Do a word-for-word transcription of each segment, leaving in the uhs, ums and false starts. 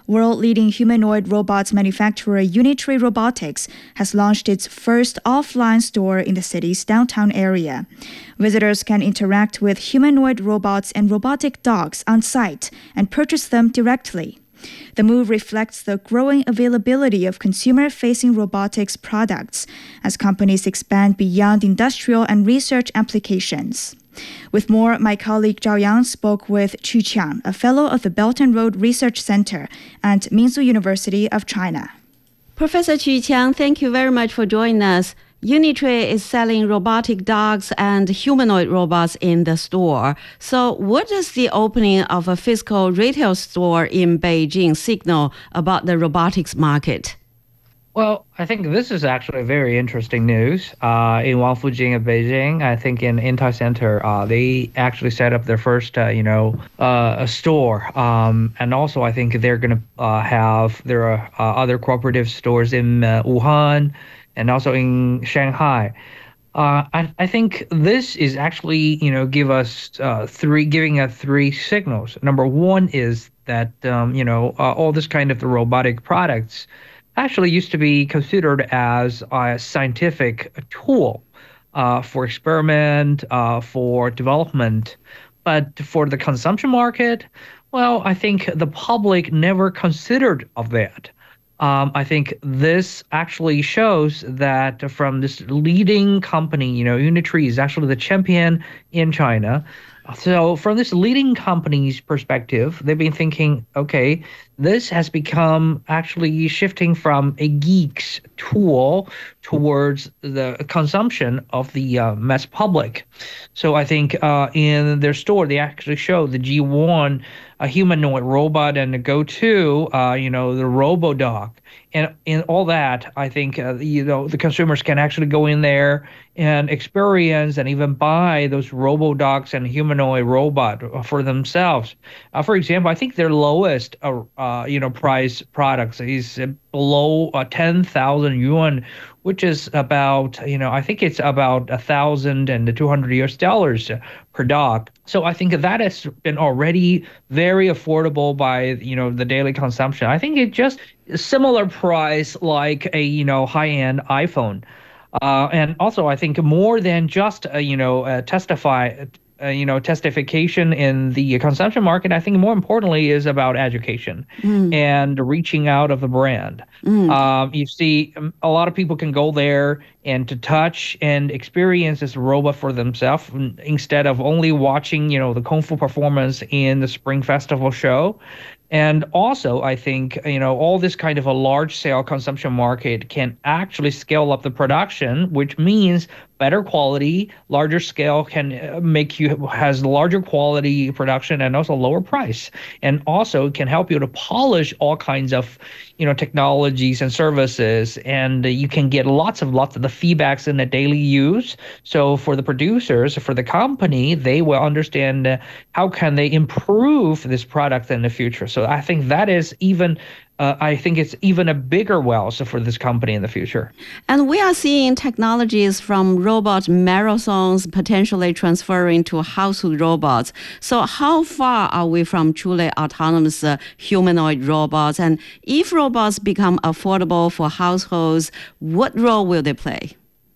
World-leading humanoid robots manufacturer Unitree Robotics has launched its first offline store in the city's downtown area. Visitors can interact with humanoid robots and robotic dogs on site and purchase them directly. The move reflects the growing availability of consumer-facing robotics products as companies expand beyond industrial and research applications. With more, my colleague Zhao Yang spoke with Qu Qiang, a fellow of the Belt and Road Research Center at Minzu University of China. Professor Qu Qiang, thank you very much for joining us. Unitree is selling robotic dogs and humanoid robots in the store. So what does the opening of a physical retail store in Beijing signal about the robotics market? Well, I think this is actually very interesting news. Uh, in Wangfujing of Beijing, I think in Intai Center, uh, they actually set up their first, uh, you know, uh, a store. Um, and also, I think they're going to uh, have there are uh, other cooperative stores in uh, Wuhan and also in Shanghai. Uh, I, I think this is actually, you know, give us uh, three, giving us three signals. Number one is that, um, you know, uh, all this kind of the robotic products actually used to be considered as a scientific tool uh, for experiment, uh, for development. But for the consumption market, well, I think the public never considered of that. Um, I think this actually shows that from this leading company, you know, Unitree is actually the champion in China. So from this leading company's perspective, they've been thinking, okay, this has become actually shifting from a geek's tool towards the consumption of the uh, mass public. So I think uh, in their store, they actually show the G one, a humanoid robot, and the Go two, uh, you know, the RoboDog. And in all that, I think, uh, you know, the consumers can actually go in there and experience and even buy those RoboDogs and humanoid robot for themselves. Uh, for example, I think their lowest, uh, uh, you know, price products is below uh, ten thousand yuan, which is about, you know, I think it's about a thousand and two hundred U S dollars per dog. So I think that has been already very affordable by, you know, the daily consumption. I think it just similar price like a, you know, high-end iPhone. Uh, and also, I think more than just, uh, you know, uh, testify, uh, you know, testification in the consumption market, I think more importantly is about education mm. and reaching out of the brand. Mm. Um, you see, a lot of people can go there and to touch and experience this robot for themselves instead of only watching, you know, the Kung Fu performance in the Spring Festival show. And also, I think, you know, all this kind of a large-scale consumption market can actually scale up the production, which means better quality, larger scale can make you has larger quality production and also lower price. And also can help you to polish all kinds of, you know, technologies and services. And you can get lots of lots of the feedbacks in the daily use. So for the producers, for the company, they will understand uh, how can they improve this product in the future. So I think that is even Uh, I think it's even a bigger wealth for this company in the future. And we are seeing technologies from robot marathons potentially transferring to household robots. So how far are we from truly autonomous uh, humanoid robots? And if robots become affordable for households, what role will they play?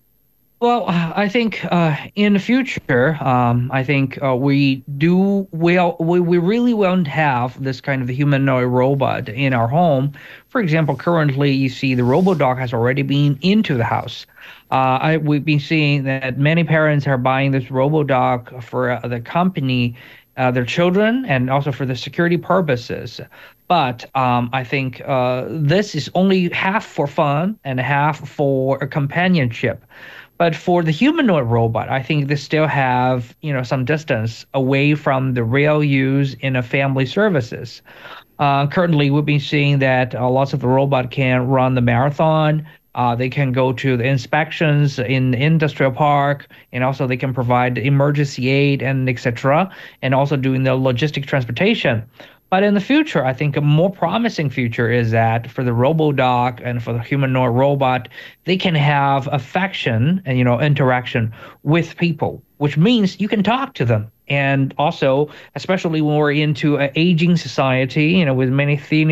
Well, I think uh, in the future, um, I think uh, we do well. We, we really won't have this kind of humanoid robot in our home. For example, currently you see the RoboDog has already been into the house. Uh, I, we've been seeing that many parents are buying this RoboDog for uh, the company, uh, their children, and also for the security purposes. But um, I think uh, this is only half for fun and half for a companionship. But for the humanoid robot, I think they still have, you know, some distance away from the real use in a family services. Uh, currently, we've been seeing that uh, lots of the robot can run the marathon. Uh, they can go to the inspections in the industrial park, and also they can provide emergency aid and et cetera, and also doing the logistic transportation. But in the future, I think a more promising future is that for the RoboDog and for the humanoid robot, they can have affection and, you know, interaction with people, which means you can talk to them. And also, especially when we're into an aging society, you know, with many